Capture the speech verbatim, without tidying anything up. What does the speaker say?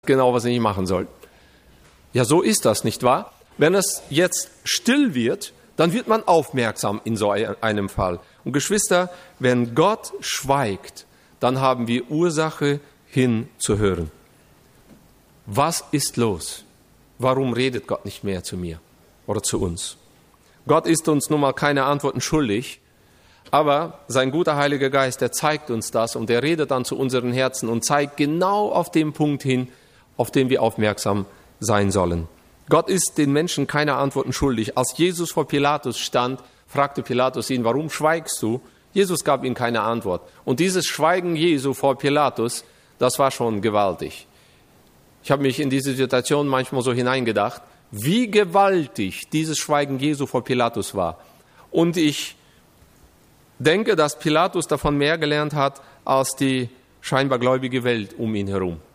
genau, was ich machen soll. Ja, so ist das, nicht wahr? Wenn es jetzt still wird, dann wird man aufmerksam in so einem Fall. Und Geschwister, wenn Gott schweigt, dann haben wir Ursache hinzuhören. Was ist los? Warum redet Gott nicht mehr zu mir oder zu uns? Gott ist uns nun mal keine Antworten schuldig, aber sein guter Heiliger Geist, der zeigt uns das und er redet dann zu unseren Herzen und zeigt genau auf den Punkt hin, auf den wir aufmerksam sein sollen. Gott ist den Menschen keine Antworten schuldig. Als Jesus vor Pilatus stand, fragte Pilatus ihn, warum schweigst du? Jesus gab ihm keine Antwort. Und dieses Schweigen Jesu vor Pilatus, das war schon gewaltig. Ich habe mich in diese Situation manchmal so hineingedacht, wie gewaltig dieses Schweigen Jesu vor Pilatus war. Und ich denke, dass Pilatus davon mehr gelernt hat als die scheinbar gläubige Welt um ihn herum.